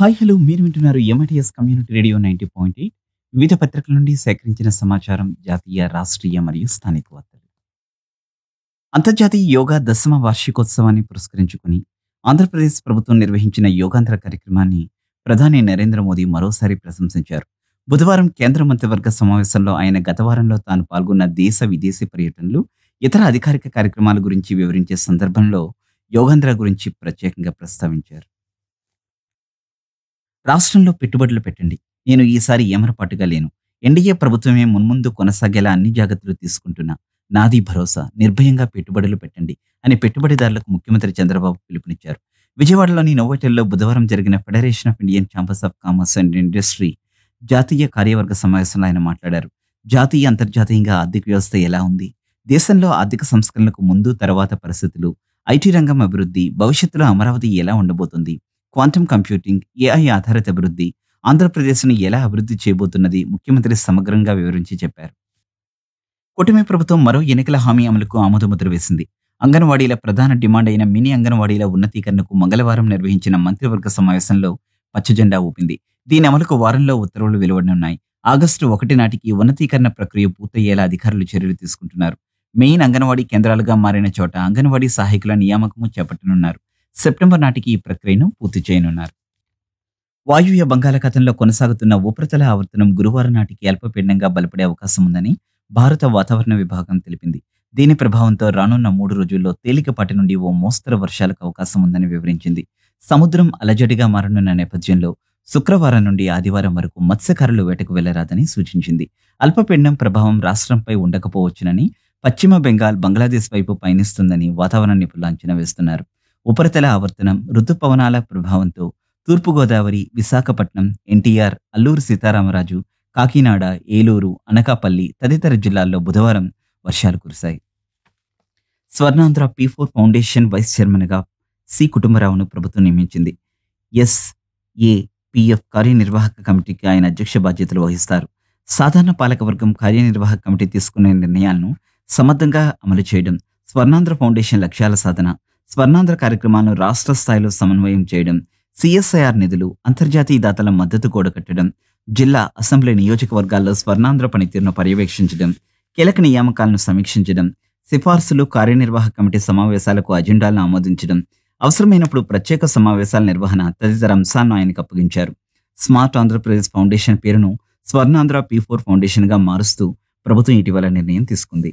Hi hello మీరు వింటున్నారు MITS community radio 90.8 వివిధ పత్రికల నుండి సేకరించిన సమాచారం జాతీయ రాష్ట్రీయ మరియు స్థానిక వార్తలు. అంతర్జాతీయ యోగా 10వ వార్షికోత్సవాన్ని పురస్కరించుకుని ఆంధ్రప్రదేశ్ ప్రభుత్వం నిర్వహించిన యోగాంధ్ర కార్యక్రమాన్ని ప్రధాని నరేంద్ర మోదీ మరోసారి ప్రశంసించారు. బుధవారం కేంద్ర మంత్రివర్గ సమావేశంలో ఆయన గత వారంలో తాను పాల్గొన్న దేశ విదేశీ పర్యటనలు, ఇతర అధికారిక కార్యక్రమాల గురించి వివరించే సందర్భంలో యోగాంధ్ర గురించి ప్రత్యేకంగా ప్రస్తావించారు. రాష్ట్రంలో పెట్టుబడులు పెట్టండి. నేను ఈసారి ఏమరపాటుగా లేను. ఎన్డీఏ ప్రభుత్వమే మున్ముందు కొనసాగేలా అన్ని జాగ్రత్తలు తీసుకుంటున్నా. నాది భరోసా, నిర్భయంగా పెట్టుబడులు పెట్టండి అని పెట్టుబడిదారులకు ముఖ్యమంత్రి చంద్రబాబు పిలుపునిచ్చారు. విజయవాడలోని నోవోటెల్లో బుధవారం జరిగిన federation of Indian chambers of commerce and industry జాతీయ కార్యవర్గ సమావేశంలో ఆయన మాట్లాడారు. జాతీయ అంతర్జాతీయంగా ఆర్థిక వ్యవస్థ ఎలా ఉంది, దేశంలో ఆర్థిక సంస్కరణలకు ముందు తర్వాత పరిస్థితులు, ఐటీ రంగం అభివృద్ధి, భవిష్యత్తులో అమరావతి ఎలా ఉండబోతుంది, క్వాంటమ్ కంప్యూటింగ్, ఏఐ ఆధారిత అభివృద్ధి, ఆంధ్రప్రదేశ్ను ఎలా అభివృద్ధి చేయబోతున్నది ముఖ్యమంత్రి సమగ్రంగా వివరించి చెప్పారు. కూటమి ప్రభుత్వం మరో ఎన్నికల హామీ అమలుకు ఆమోదముద్ర వేసింది. అంగన్వాడీల ప్రధాన డిమాండ్ అయిన మినీ అంగన్వాడీల ఉన్నతీకరణకు మంగళవారం నిర్వహించిన మంత్రివర్గ సమావేశంలో పచ్చజెండా ఊపింది. దీని అమలుకు వారంలో ఉత్తర్వులు వెలువడనున్నాయి. ఆగస్టు 1 నాటికి ఉన్నతీకరణ ప్రక్రియ పూర్తయ్యేలా అధికారులు చర్యలు తీసుకుంటున్నారు. మెయిన్ అంగన్వాడీ కేంద్రాలుగా మారిన చోట అంగన్వాడీ సహాయకుల నియామకము చేపట్టనున్నారు. సెప్టెంబర్ నాటికి ఈ ప్రక్రియను పూర్తి చేయనున్నారు. వాయువ్య బంగాళాఖాతంలో కొనసాగుతున్న ఉపరితల ఆవర్తనం గురువారం నాటికి అల్పపీడనంగా బలపడే అవకాశం ఉందని భారత వాతావరణ విభాగం తెలిపింది. దీని ప్రభావంతో రానున్న 3 రోజుల్లో తేలికపాటి నుండి ఓ మోస్తరు వర్షాలకు అవకాశం ఉందని వివరించింది. సముద్రం అలజడిగా మారనున్న నేపథ్యంలో శుక్రవారం నుండి ఆదివారం వరకు మత్స్యకారులు వేటకు వెళ్లరాదని సూచించింది. అల్పపీడనం ప్రభావం రాష్ట్రంపై ఉండకపోవచ్చునని, పశ్చిమ బెంగాల్, బంగ్లాదేశ్ వైపు పయనిస్తుందని వాతావరణ నిపుణులు అంచనా వేస్తున్నారు. ఉపరితల ఆవర్తనం, రుతుపవనాల ప్రభావంతో తూర్పుగోదావరి, విశాఖపట్నం, ఎన్టీఆర్, అల్లూరు సీతారామరాజు, కాకినాడ, ఏలూరు, అనకాపల్లి తదితర జిల్లాల్లో బుధవారం వర్షాలు కురిశాయి. స్వర్ణాంధ్ర P4 ఫౌండేషన్ వైస్ చైర్మన్గా సి కుటుంబరావును ప్రభుత్వం నియమించింది. SAPF కార్యనిర్వాహక కమిటీకి ఆయన అధ్యక్ష బాధ్యతలు వహిస్తారు. సాధారణ పాలకవర్గం కార్యనిర్వాహక కమిటీ తీసుకునే నిర్ణయాలను సమర్థంగా అమలు చేయడం, స్వర్ణాంధ్ర ఫౌండేషన్ లక్ష్యాల సాధన, స్వర్ణాంధ్ర కార్యక్రమాలను రాష్ట్ర స్థాయిలో సమన్వయం చేయడం, CSIR నిధులు, అంతర్జాతీయ దాతల మద్దతు కూడగట్టడం, జిల్లా, అసెంబ్లీ నియోజకవర్గాల్లో స్వర్ణాంధ్ర పనితీరును పర్యవేక్షించడం, కీలక నియామకాలను సమీక్షించడం, సిఫార్సులు, కార్యనిర్వాహక కమిటీ సమావేశాలకు అజెండాలను ఆమోదించడం, అవసరమైనప్పుడు ప్రత్యేక సమావేశాల నిర్వహణ తదితర అంశాలను ఆయనకు అప్పగించారు. స్మార్ట్ ఆంధ్రప్రదేశ్ ఫౌండేషన్ పేరును స్వర్ణాంధ్ర P4 ఫౌండేషన్గా మారుస్తూ ప్రభుత్వం ఇటీవల నిర్ణయం తీసుకుంది.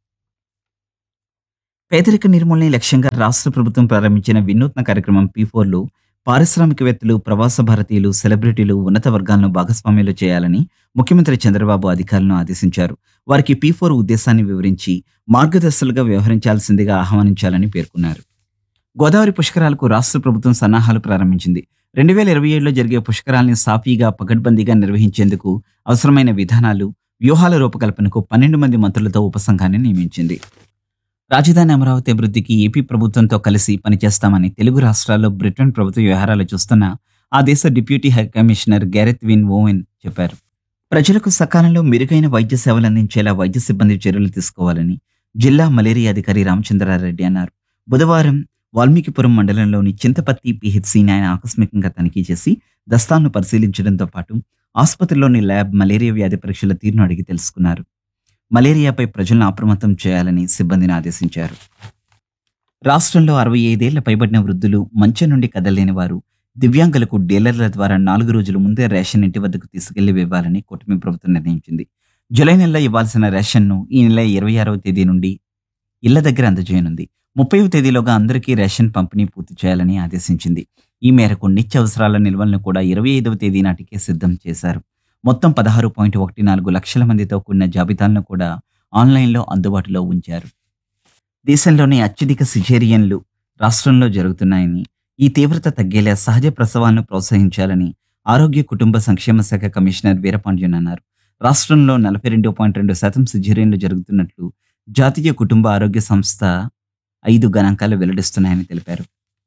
పేదరిక నిర్మూలనే లక్ష్యంగా రాష్ట్ర ప్రభుత్వం ప్రారంభించిన వినూత్న కార్యక్రమం P4లో పారిశ్రామికవేత్తలు, ప్రవాస భారతీయులు, సెలబ్రిటీలు, ఉన్నత వర్గాలను భాగస్వామ్యాలు చేయాలని ముఖ్యమంత్రి చంద్రబాబు అధికారులను ఆదేశించారు. వారికి P4 ఉద్దేశాన్ని వివరించి మార్గదర్శకులుగా వ్యవహరించాల్సిందిగా ఆహ్వానించాలని పేర్కొన్నారు. గోదావరి పుష్కరాలకు రాష్ట్ర ప్రభుత్వం సన్నాహాలు ప్రారంభించింది. 2027లో జరిగే పుష్కరాల్ని సాఫీగా, పకడ్బందీగా నిర్వహించేందుకు అవసరమైన విధానాలు, వ్యూహాల రూపకల్పనకు 12 మంది మంత్రులతో ఉపసంఘాన్ని నియమించింది. రాజధాని అమరావతి అభివృద్ధికి ఏపీ ప్రభుత్వంతో కలిసి పనిచేస్తామని తెలుగు రాష్ట్రాల్లో బ్రిటన్ ప్రభుత్వ వ్యవహారాలు చూస్తున్న ఆ దేశ deputy high commissioner Gareth win oven చెప్పారు. ప్రజలకు సకాలంలో మెరుగైన వైద్య సేవలు అందించేలా వైద్య సిబ్బంది చర్యలు తీసుకోవాలని జిల్లా మలేరియా అధికారి రామచంద్రారెడ్డి అన్నారు. బుధవారం వాల్మీకిపురం మండలంలోని చింతపత్తి PHCని ఆయన ఆకస్మికంగా తనిఖీ చేసి దస్తాను పరిశీలించడంతో పాటు ఆసుపత్రిలోని ల్యాబ్ మలేరియా వ్యాధి పరీక్షల తీరును అడిగి తెలుసుకున్నారు. మలేరియాపై ప్రజలను అప్రమత్తం చేయాలని సిబ్బందిని ఆదేశించారు. రాష్ట్రంలో 65 ఏళ్ల పైబడిన వృద్ధులు, మంచం నుండి కదలలేని వారు, దివ్యాంగులకు డీలర్ల ద్వారా 4 రోజుల ముందే రేషన్ ఇంటి వద్దకు తీసుకెళ్లి ఇవ్వాలని కూటమి ప్రభుత్వం నిర్ణయించింది. జూలై నెలలో ఇవ్వాల్సిన రేషన్ను ఈ నెల 26వ తేదీ నుండి ఇళ్ల దగ్గర అందజేయనుంది. 30వ తేదీలోగా అందరికీ రేషన్ పంపిణీ పూర్తి చేయాలని ఆదేశించింది. ఈ మేరకు నిత్యావసరాల నిల్వలను కూడా 25వ తేదీ నాటికే సిద్ధం చేశారు. మొత్తం 16.14 లక్షల మందితో కూడిన జాబితాలను కూడా ఆన్లైన్లో అందుబాటులో ఉంచారు. దేశంలోని అత్యధిక సిజేరియన్లు రాష్ట్రంలో జరుగుతున్నాయని, ఈ తీవ్రత తగ్గేలా సహజ ప్రసవాలను ప్రోత్సహించాలని ఆరోగ్య కుటుంబ సంక్షేమ శాఖ కమిషనర్ వీరపాండ్యన్ అన్నారు. రాష్ట్రంలో 42.2% సిజేరియన్లు జరుగుతున్నట్లు జాతీయ కుటుంబ ఆరోగ్య సంస్థ 5 గణాంకాలు వెల్లడిస్తున్నాయని తెలిపారు.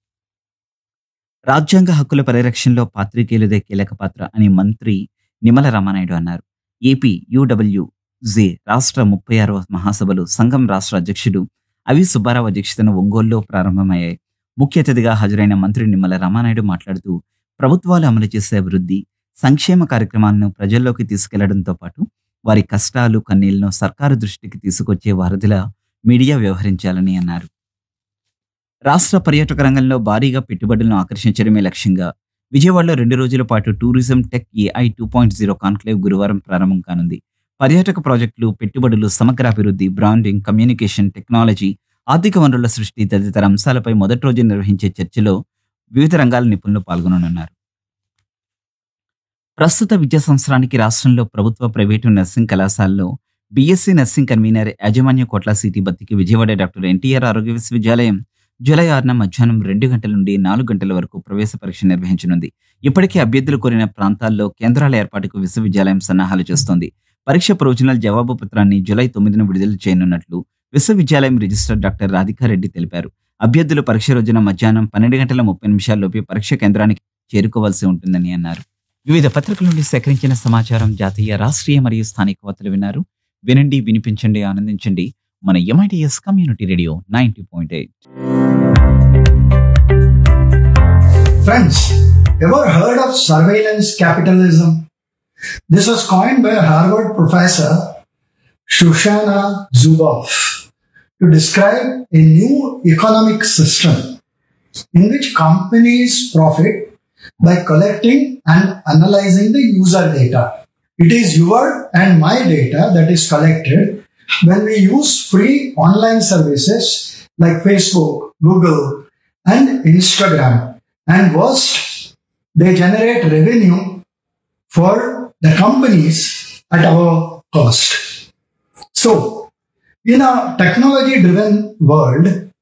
రాజ్యాంగ హక్కుల పరిరక్షణలో పాత్రికేయులదే కీలక పాత్ర అని మంత్రి నిమ్మల రామానాయుడు అన్నారు. ఏపీ UWJ రాష్ట్ర 36వ మహాసభలు సంఘం రాష్ట్ర అధ్యక్షుడు అవి సుబ్బారావు అధ్యక్షతన ఒంగోలులో ప్రారంభమయ్యాయి. ముఖ్య అతిథిగా హాజరైన మంత్రి నిమ్మల రామానాయుడు మాట్లాడుతూ ప్రభుత్వాలు అమలు చేసే అభివృద్ధి, సంక్షేమ కార్యక్రమాలను ప్రజల్లోకి తీసుకెళ్లడంతో పాటు వారి కష్టాలు, కన్నీళ్లను సర్కారు దృష్టికి తీసుకొచ్చే వారధిలా మీడియా వ్యవహరించాలని అన్నారు. రాష్ట్ర పర్యాటక రంగంలో భారీగా పెట్టుబడులను ఆకర్షించడమే లక్ష్యంగా విజయవాడలో 2 రోజుల పాటు టూరిజం టెక్ ఏఐ 2.0 కాన్క్లేవ్ గురువారం ప్రారంభం కానుంది. పర్యాటక ప్రాజెక్టులు, పెట్టుబడులు, సమగ్ర అభివృద్ధి, బ్రాండింగ్, కమ్యూనికేషన్, టెక్నాలజీ, ఆర్థిక వనరుల సృష్టి తదితర అంశాలపై మొదటి రోజు నిర్వహించే చర్చలో వివిధ రంగాల నిపుణులు పాల్గొననున్నారు. ప్రస్తుత విద్యా సంవత్సరానికి రాష్ట్రంలో ప్రభుత్వ, ప్రైవేటు నర్సింగ్ కళాశాలలో బీఎస్సీ నర్సింగ్ కన్వీనర్ యాజమాన్య కోట్ల సీటీ భర్తీకి విజయవాడ డాక్టర్ ఎన్టీఆర్ ఆరోగ్య విశ్వవిద్యాలయం జూలై 6న మధ్యాహ్నం 2 గంటల నుండి 4 గంటల వరకు ప్రవేశ పరీక్ష నిర్వహించనుంది. ఇప్పటికే అభ్యర్థులు కోరిన ప్రాంతాల్లో కేంద్రాల ఏర్పాటుకు విశ్వవిద్యాలయం సన్నాహాలు చేస్తోంది. పరీక్ష ప్రొవిజనల్ జవాబు పత్రాన్ని జూలై 9న విడుదల చేయనున్నట్లు విశ్వవిద్యాలయం రిజిస్ట్రార్ డాక్టర్ రాధికారెడ్డి తెలిపారు. అభ్యర్థులు పరీక్ష రోజున మధ్యాహ్నం 12:30 పరీక్ష కేంద్రానికి చేరుకోవాల్సి ఉంటుందని అన్నారు. వివిధ పత్రికల నుండి సేకరించిన సమాచారం, జాతీయ, రాష్ట్రీయ మరియు స్థానిక వార్తలు విన్నారు. వినండి, వినిపించండి, ఆనందించండి. మన MITS community radio 90.8. Friends, ever heard of surveillance capitalism? This was coined by Harvard professor Shoshana Zuboff to describe a new economic system in which companies profit by collecting and analyzing the user data. It is your and my data that is collected when we use free online services like Facebook, Google, and Instagram. And worst, they generate revenue for the companies at our cost. So, in a technology-driven world,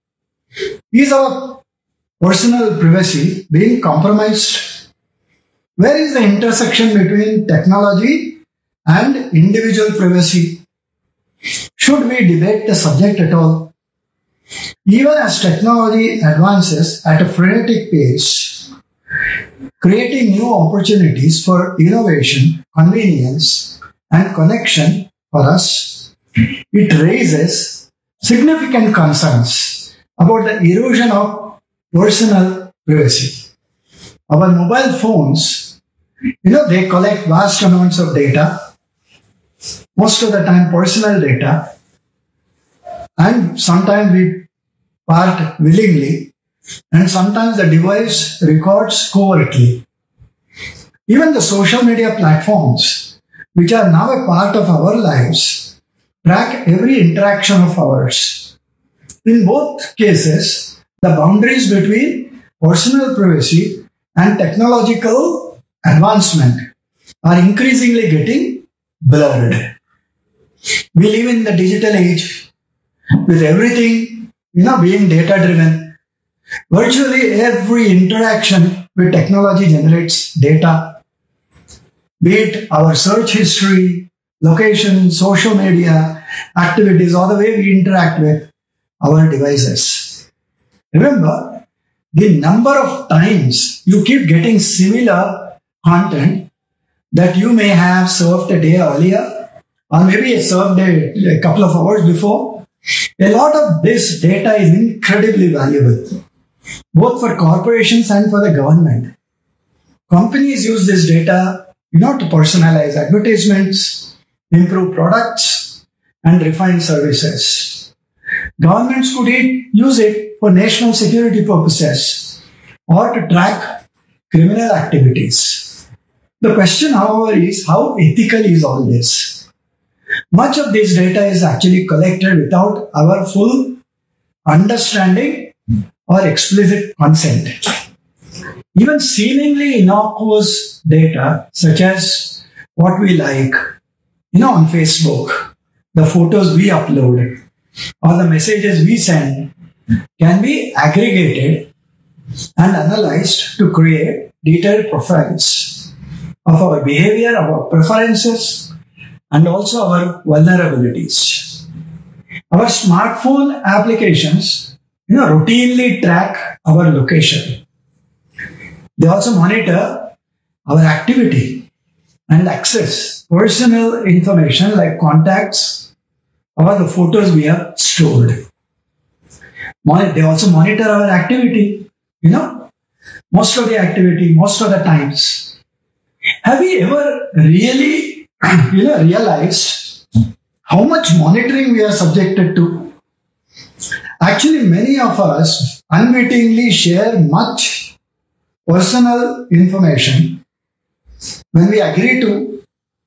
is our personal privacy being compromised? Where is the intersection between technology and individual privacy? Should we debate the subject at all? Even as technology advances at a frenetic pace, creating new opportunities for innovation, convenience, and connection for us, it raises significant concerns about the erosion of personal privacy. Our mobile phones, they collect vast amounts of data, most of the time personal data, and sometimes we part willingly, and sometimes the device records covertly. Even the social media platforms, which are now a part of our lives, track every interaction of ours. In both cases, the boundaries between personal privacy and technological advancement are increasingly getting blurred. We live in the digital age with everything, being data driven. Virtually every interaction with technology generates data, be it our search history, location, social media, activities, or the way we interact with our devices. Remember, the number of times you keep getting similar content that you may have surfed a day earlier, or maybe surfed a couple of hours before. A lot of this data is incredibly valuable, both for corporations and for the government. Companies use this data, to personalize advertisements, improve products, and refine services. Governments could use it for national security purposes or to track criminal activities. The question, however, is how ethical is all this? Much of this data is actually collected without our full understanding or explicit consent. Even seemingly innocuous data, such as what we like, on Facebook, the photos we upload, or the messages we send, can be aggregated and analyzed to create detailed profiles of our behavior, our preferences, and also our vulnerabilities. Our smartphone applications, routinely track our location. They also monitor our activity and access personal information like contacts or the photos we have stored. They also monitor our activity, most of the activity, most of the times. Have we ever really, realized how much monitoring we are subjected to? Actually, many of us unwittingly share much personal information when we agree to,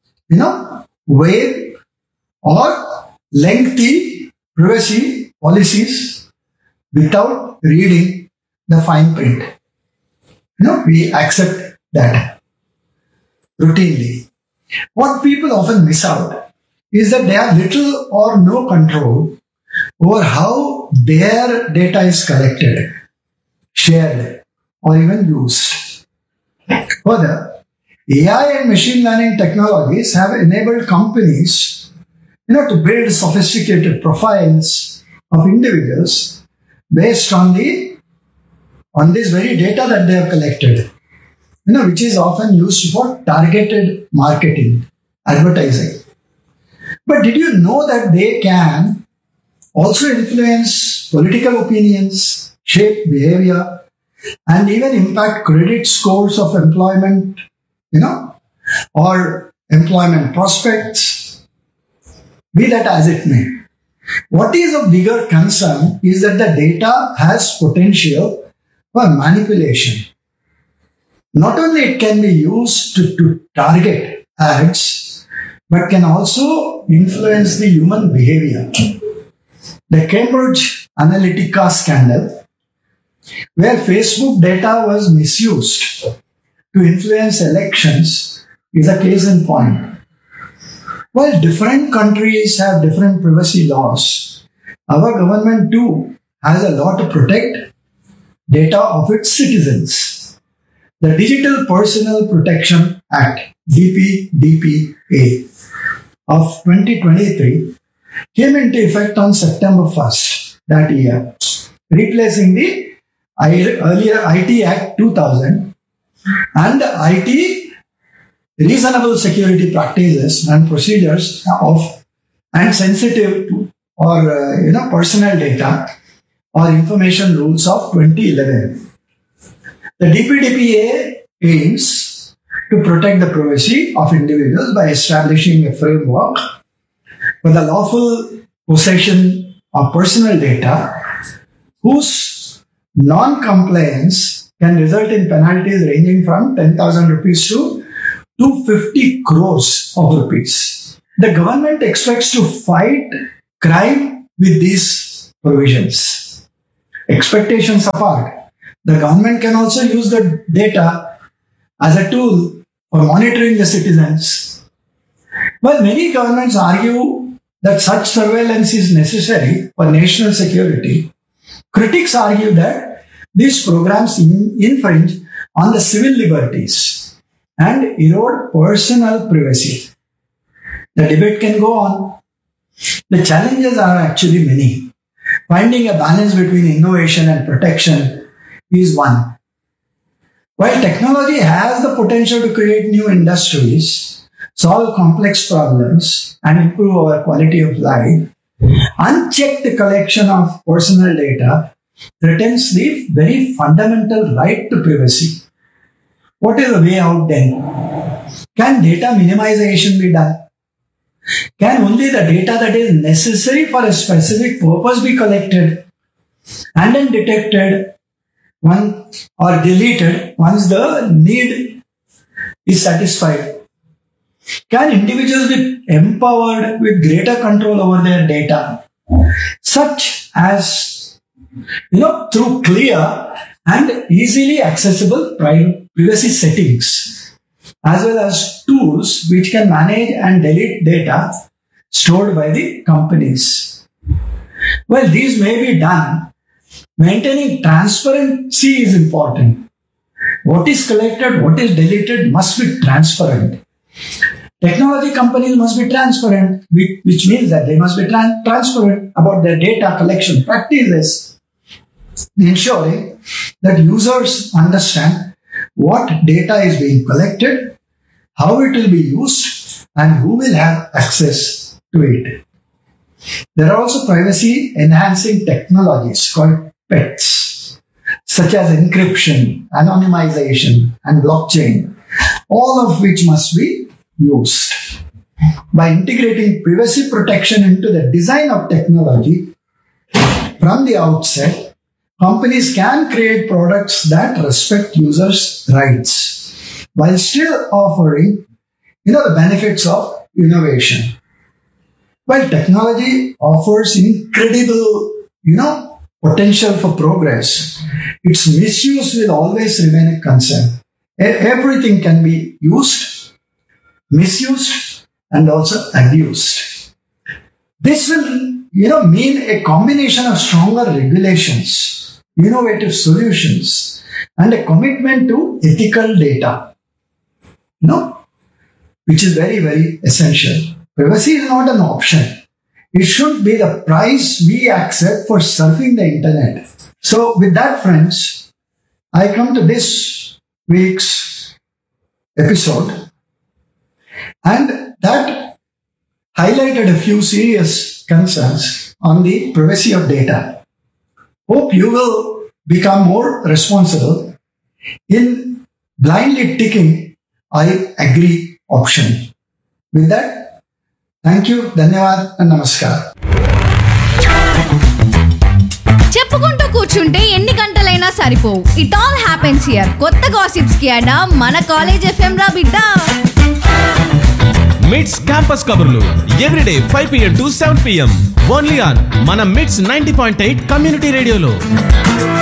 vague or lengthy privacy policies without reading the fine print. We accept that routinely. What people often miss out is that they have little or no control over how their data is collected, shared, or even used. Further, AI and machine learning technologies have enabled companies, to build sophisticated profiles of individuals based on this very data that they have collected, which is often used for targeted marketing, advertising. But did you know that they can also influence political opinions, shape behavior, and even impact credit scores of employment, or employment prospects? Be that as it may. What is of bigger concern is that the data has potential for manipulation. Not only it can be used to target ads, but can also influence the human behavior. The Cambridge Analytica scandal, where Facebook data was misused to influence elections, is a case in point. While different countries have different privacy laws, our government too has a law to protect data of its citizens. The Digital Personal Protection Act, DPDPA, of 2023 came into effect on September 1st that year, replacing the earlier IT Act 2000 and the IT Reasonable Security Practices and Procedures of and Sensitive or personal data or information rules of 2011. The DPDPA aims to protect the privacy of individuals by establishing a framework for the lawful possession of personal data whose non-compliance can result in penalties ranging from 10,000 rupees to 250 crores of rupees. The government expects to fight crime with these provisions. Expectations apart, the government can also use the data as a tool for monitoring the citizens. While many governments argue that such surveillance is necessary for national security, critics argue that these programs infringe on the civil liberties and erode personal privacy. The debate can go on. The challenges are actually many. Finding a balance between innovation and protection is one. While technology has the potential to create new industries, solve complex problems, and improve our quality of life, unchecked collection of personal data threatens the very fundamental right to privacy. What is the way out then? Can data minimization be done? Can only the data that is necessary for a specific purpose be collected and then detected or deleted once the need is satisfied? Can individuals be empowered with greater control over their data, such as, through clear and easily accessible privacy settings, as well as tools which can manage and delete data stored by the companies? Well, these may be done. Maintaining transparency is important. What is collected, what is deleted must be transparent. Technology companies must be transparent, which means that they must be transparent about their data collection practices, ensuring that users understand what data is being collected, how it will be used, and who will have access to it. There are also privacy enhancing technologies called PETs, such as encryption, anonymization, and blockchain, all of which must be used. By integrating privacy protection into the design of technology from the outset, companies can create products that respect users' rights while still offering, the benefits of innovation. While technology offers incredible, potential for progress, its misuse will always remain a concern. Everything can be used, misused, and also abused. This will, mean a combination of stronger regulations, innovative solutions, and a commitment to ethical data, which is very, very essential. Privacy is not an option. It should be the price we accept for surfing the internet. So with that, friends, I come to this week's episode, and that highlighted a few serious concerns on the privacy of data. Hope you will become more responsible in blindly ticking I agree option. With that, thank you, ధన్యవాద్ and namaskar. చెప్పుకుంటూ కూర్చుంటే ఎన్ని గంటలైనా సరిపోవు. It all happens here. కొత్త gossips కి అడా మన college FM రా బిడ్డ. మిట్స్ క్యాంపస్ కబుర్లు everyday 5 PM to 7 PM only on మన మిట్స్ 90.8 కమ్యూనిటీ రేడియోలో.